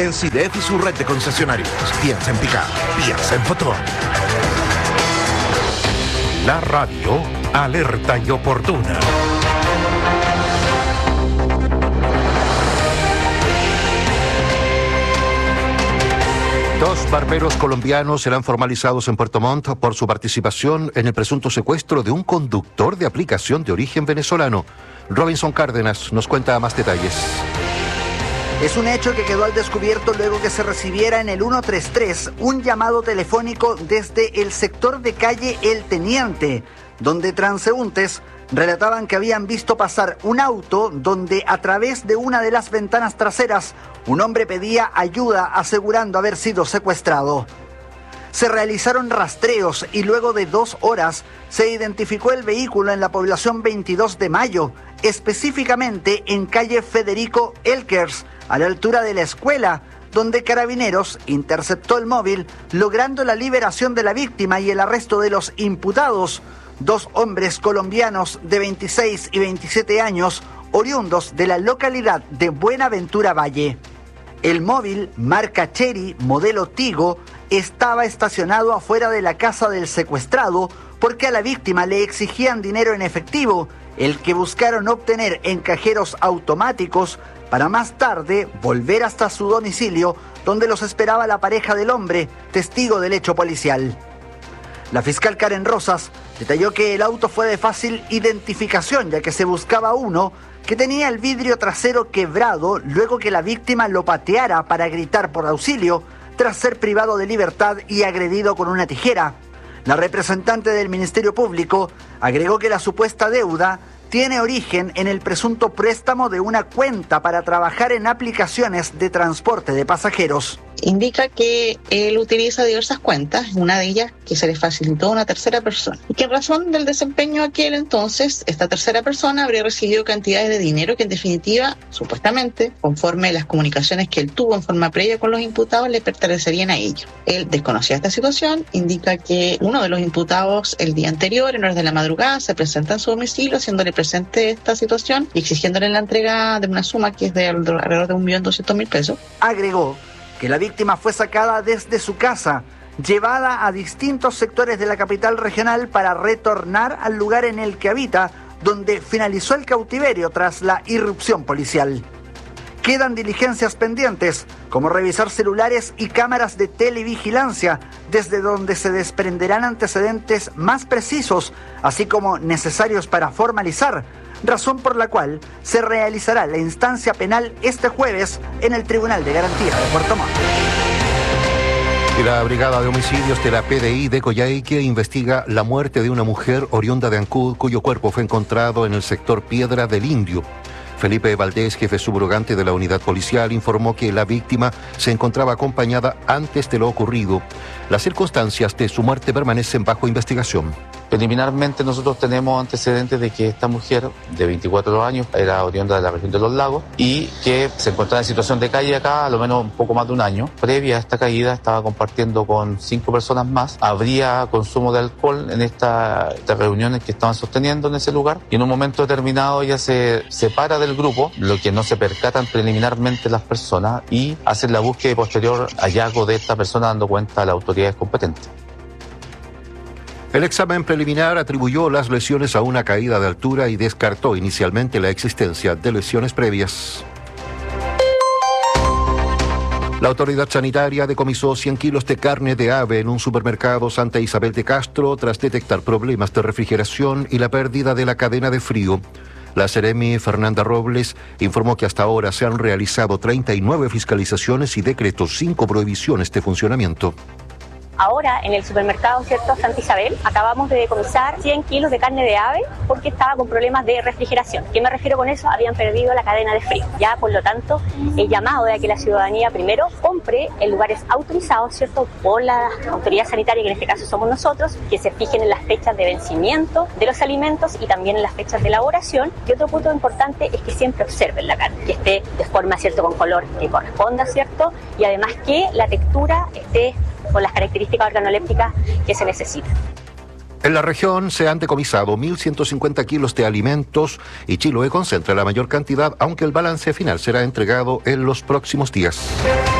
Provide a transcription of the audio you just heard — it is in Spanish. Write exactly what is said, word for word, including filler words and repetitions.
En SIDEF y su red de concesionarios. Piensa en picar, piensa en Fotón. La radio alerta y oportuna. Dos barberos colombianos serán formalizados en Puerto Montt por su participación en el presunto secuestro de un conductor de aplicación de origen venezolano. Robinson Cárdenas nos cuenta más detalles. Es un hecho que quedó al descubierto luego que se recibiera en el ciento treinta y tres un llamado telefónico desde el sector de calle El Teniente, donde transeúntes relataban que habían visto pasar un auto donde a través de una de las ventanas traseras un hombre pedía ayuda asegurando haber sido secuestrado. Se realizaron rastreos y luego de dos horas se identificó el vehículo en la población veintidós de mayo, específicamente en calle Federico Elkers, a la altura de la escuela, donde Carabineros interceptó el móvil, logrando la liberación de la víctima y el arresto de los imputados, dos hombres colombianos de veintiséis y veintisiete años, oriundos de la localidad de Buenaventura Valle. El móvil, marca Chery, modelo Tigo, estaba estacionado afuera de la casa del secuestrado porque a la víctima le exigían dinero en efectivo, el que buscaron obtener en cajeros automáticos para más tarde volver hasta su domicilio, donde los esperaba la pareja del hombre, testigo del hecho policial. La fiscal Karen Rosas detalló que el auto fue de fácil identificación, ya que se buscaba uno que tenía el vidrio trasero quebrado luego que la víctima lo pateara para gritar por auxilio, tras ser privado de libertad y agredido con una tijera. La representante del Ministerio Público agregó que la supuesta deuda tiene origen en el presunto préstamo de una cuenta para trabajar en aplicaciones de transporte de pasajeros. Indica que él utiliza diversas cuentas, una de ellas que se le facilitó a una tercera persona. Y que en razón del desempeño aquel entonces, esta tercera persona habría recibido cantidades de dinero que en definitiva, supuestamente, conforme a las comunicaciones que él tuvo en forma previa con los imputados, le pertenecerían a ellos. Él desconocía esta situación, indica que uno de los imputados el día anterior, en horas de la madrugada, se presenta en su domicilio, haciéndole presente esta situación y exigiéndole la entrega de una suma que es de alrededor de un millón doscientos mil pesos. Agregó que la víctima fue sacada desde su casa, llevada a distintos sectores de la capital regional para retornar al lugar en el que habita, donde finalizó el cautiverio tras la irrupción policial. Quedan diligencias pendientes, como revisar celulares y cámaras de televigilancia, desde donde se desprenderán antecedentes más precisos, así como necesarios para formalizar, razón por la cual se realizará la instancia penal este jueves en el Tribunal de Garantía de Puerto Montt. Y la Brigada de Homicidios de la P D I de Coyhaique investiga la muerte de una mujer oriunda de Ancud, cuyo cuerpo fue encontrado en el sector Piedra del Indio. Felipe Valdés, jefe subrogante de la unidad policial, informó que la víctima se encontraba acompañada antes de lo ocurrido. Las circunstancias de su muerte permanecen bajo investigación. Preliminarmente nosotros tenemos antecedentes de que esta mujer de veinticuatro años era oriunda de la región de Los Lagos y que se encontraba en situación de calle acá a lo menos un poco más de un año. Previa a esta caída estaba compartiendo con cinco personas más. Habría consumo de alcohol en esta, estas reuniones que estaban sosteniendo en ese lugar y en un momento determinado ella se separa del grupo, lo que no se percatan preliminarmente las personas y hacen la búsqueda y posterior hallazgo de esta persona dando cuenta a las autoridades competentes. El examen preliminar atribuyó las lesiones a una caída de altura y descartó inicialmente la existencia de lesiones previas. La autoridad sanitaria decomisó cien kilos de carne de ave en un supermercado Santa Isabel de Castro tras detectar problemas de refrigeración y la pérdida de la cadena de frío. La Seremi Fernanda Robles informó que hasta ahora se han realizado treinta y nueve fiscalizaciones y decretó cinco prohibiciones de funcionamiento. Ahora, en el supermercado, ¿cierto?, Santa Isabel, acabamos de decomisar cien kilos de carne de ave porque estaba con problemas de refrigeración. ¿Qué me refiero con eso? Habían perdido la cadena de frío. Ya, por lo tanto, el llamado de que la ciudadanía primero compre en lugares autorizados, ¿cierto?, por la autoridad sanitaria, que en este caso somos nosotros, que se fijen en las fechas de vencimiento de los alimentos y también en las fechas de elaboración. Y otro punto importante es que siempre observen la carne, que esté de forma, ¿cierto?, con color que corresponda, ¿cierto?, y además que la textura esté con las características organolépticas que se necesitan. En la región se han decomisado mil ciento cincuenta kilos de alimentos y Chiloé concentra la mayor cantidad, aunque el balance final será entregado en los próximos días.